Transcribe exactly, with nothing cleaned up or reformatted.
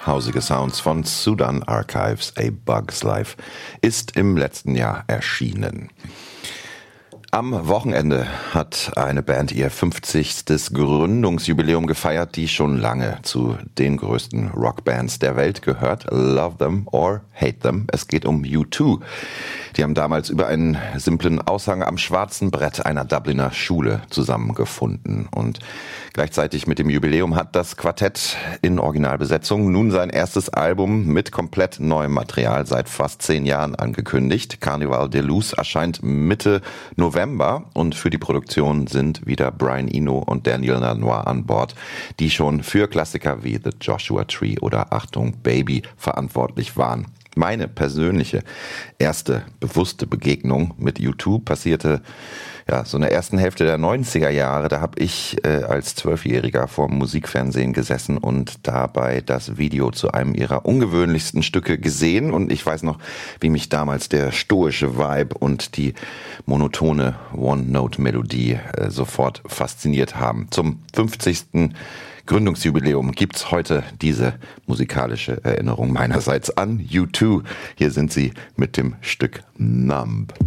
hausige Sounds von Sudan Archives, A Bug's Life, ist im letzten Jahr erschienen. Am Wochenende hat eine Band ihr fünfzigstes Gründungsjubiläum gefeiert, die schon lange zu den größten Rockbands der Welt gehört. Love them or hate them. Es geht um U zwei. Die haben damals über einen simplen Aushang am schwarzen Brett einer Dubliner Schule zusammengefunden. Und gleichzeitig mit dem Jubiläum hat das Quartett in Originalbesetzung nun sein erstes Album mit komplett neuem Material seit fast zehn Jahren angekündigt. Carnival de Luz erscheint Mitte November und für die Produktion sind wieder Brian Eno und Daniel Lanois an Bord, die schon für Klassiker wie The Joshua Tree oder Achtung Baby verantwortlich waren. Meine persönliche erste bewusste Begegnung mit U zwei passierte ja so in der ersten Hälfte der neunziger Jahre. Da habe ich äh, als Zwölfjähriger vor dem Musikfernsehen gesessen und dabei das Video zu einem ihrer ungewöhnlichsten Stücke gesehen. Und ich weiß noch, wie mich damals der stoische Vibe und die monotone One-Note-Melodie äh, sofort fasziniert haben. Zum fünfzigsten Gründungsjubiläum gibt's heute diese musikalische Erinnerung meinerseits an U zwei. Hier sind sie mit dem Stück Numb.